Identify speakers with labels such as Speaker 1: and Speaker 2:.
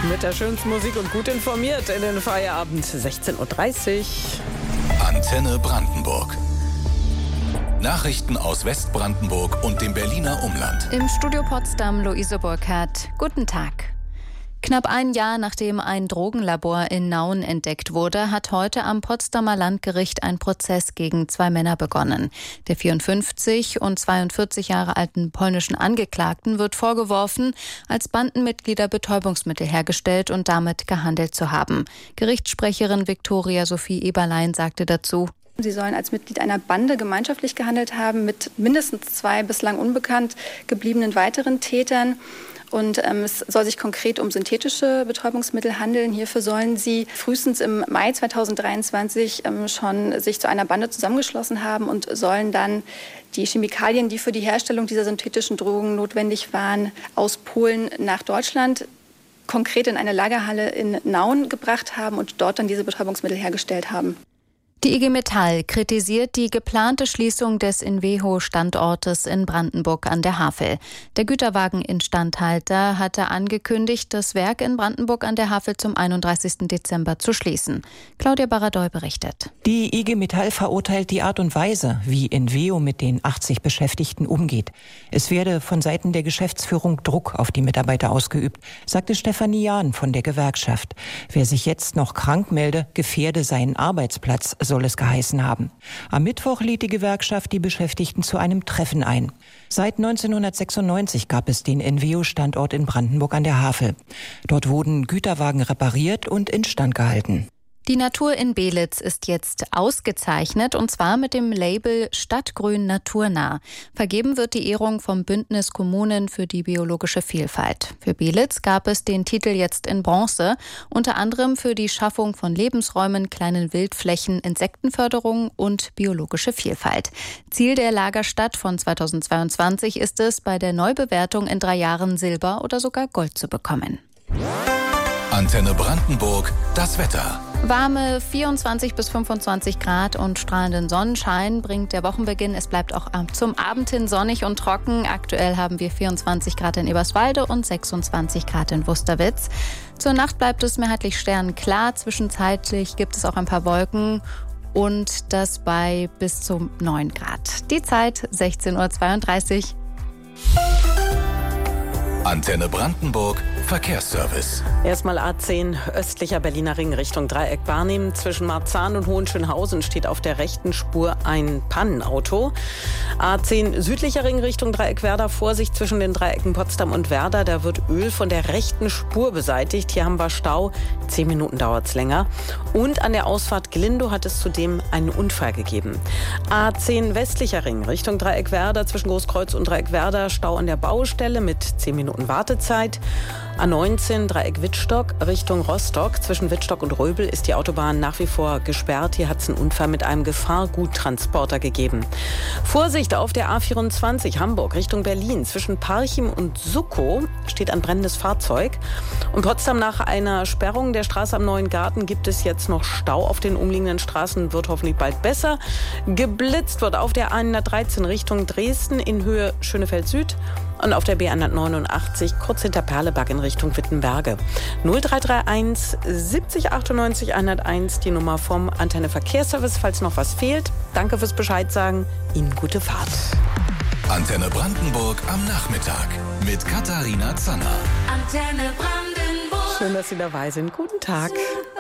Speaker 1: Mit der schönsten Musik und gut informiert in den Feierabend 16:30 Uhr.
Speaker 2: Antenne Brandenburg. Nachrichten aus Westbrandenburg und dem Berliner Umland.
Speaker 3: Im Studio Potsdam Luise Burkhardt. Guten Tag. Knapp ein Jahr nachdem ein Drogenlabor in Nauen entdeckt wurde, hat heute am Potsdamer Landgericht ein Prozess gegen zwei Männer begonnen. Der 54 und 42 Jahre alten polnischen Angeklagten wird vorgeworfen, als Bandenmitglieder Betäubungsmittel hergestellt und damit gehandelt zu haben. Gerichtssprecherin Viktoria Sophie Eberlein sagte dazu:
Speaker 4: Sie sollen als Mitglied einer Bande gemeinschaftlich gehandelt haben mit mindestens 2 bislang unbekannt gebliebenen weiteren Tätern. Und es soll sich konkret um synthetische Betäubungsmittel handeln. Hierfür sollen sie frühestens im Mai 2023 schon sich zu einer Bande zusammengeschlossen haben und sollen dann die Chemikalien, die für die Herstellung dieser synthetischen Drogen notwendig waren, aus Polen nach Deutschland konkret in eine Lagerhalle in Nauen gebracht haben und dort dann diese Betäubungsmittel hergestellt haben.
Speaker 3: Die IG Metall kritisiert die geplante Schließung des Inveho-Standortes in Brandenburg an der Havel. Der Güterwageninstandhalter hatte angekündigt, das Werk in Brandenburg an der Havel zum 31. Dezember zu schließen. Claudia Baradoy berichtet.
Speaker 5: Die IG Metall verurteilt die Art und Weise, wie Inveho mit den 80 Beschäftigten umgeht. Es werde von Seiten der Geschäftsführung Druck auf die Mitarbeiter ausgeübt, sagte Stefanie Jahn von der Gewerkschaft. Wer sich jetzt noch krank melde, gefährde seinen Arbeitsplatz, soll es geheißen haben. Am Mittwoch lädt die Gewerkschaft die Beschäftigten zu einem Treffen ein. Seit 1996 gab es den Inveho-Standort in Brandenburg an der Havel. Dort wurden Güterwagen repariert und instand gehalten.
Speaker 3: Die Natur in Beelitz ist jetzt ausgezeichnet, und zwar mit dem Label Stadtgrün naturnah. Vergeben wird die Ehrung vom Bündnis Kommunen für die biologische Vielfalt. Für Beelitz gab es den Titel jetzt in Bronze, unter anderem für die Schaffung von Lebensräumen, kleinen Wildflächen, Insektenförderung und biologische Vielfalt. Ziel der Lagerstadt von 2022 ist es, bei der Neubewertung in 3 Jahren Silber oder sogar Gold zu bekommen.
Speaker 2: Antenne Brandenburg, das Wetter.
Speaker 3: Warme 24 bis 25 Grad und strahlenden Sonnenschein bringt der Wochenbeginn. Es bleibt auch zum Abend hin sonnig und trocken. Aktuell haben wir 24 Grad in Eberswalde und 26 Grad in Wusterwitz. Zur Nacht bleibt es mehrheitlich sternklar. Zwischenzeitlich gibt es auch ein paar Wolken und das bei bis zu 9 Grad. Die Zeit 16:32 Uhr.
Speaker 2: Antenne Brandenburg, Verkehrsservice.
Speaker 1: Erstmal A10 östlicher Berliner Ring Richtung Dreieck wahrnehmen. Zwischen Marzahn und Hohenschönhausen steht auf der rechten Spur ein Pannenauto. A10 südlicher Ring Richtung Dreieck Werder. Vorsicht zwischen den Dreiecken Potsdam und Werder. Da wird Öl von der rechten Spur beseitigt. Hier haben wir Stau. 10 Minuten dauert es länger. Und an der Ausfahrt Glindow hat es zudem einen Unfall gegeben. A10 westlicher Ring Richtung Dreieck Werder. Zwischen Großkreuz und Dreieck Werder Stau an der Baustelle mit 10 Minuten Wartezeit. A19 Dreieck Wittstock Richtung Rostock. Zwischen Wittstock und Röbel ist die Autobahn nach wie vor gesperrt. Hier hat es einen Unfall mit einem Gefahrguttransporter gegeben. Vorsicht auf der A24 Hamburg Richtung Berlin. Zwischen Parchim und Suckow steht ein brennendes Fahrzeug. Und Potsdam, nach einer Sperrung der Straße am Neuen Garten gibt es jetzt noch Stau auf den umliegenden Straßen. Wird hoffentlich bald besser. Geblitzt wird auf der A113 Richtung Dresden in Höhe Schönefeld Süd. Und auf der B189 kurz hinter Perleberg in Richtung Wittenberge. 0331 70 98 101, die Nummer vom Antenne Verkehrsservice, falls noch was fehlt. Danke fürs Bescheid sagen. Ihnen gute Fahrt.
Speaker 2: Antenne Brandenburg am Nachmittag mit Katharina Zanner.
Speaker 6: Antenne Brandenburg.
Speaker 1: Schön, dass Sie dabei sind. Guten Tag.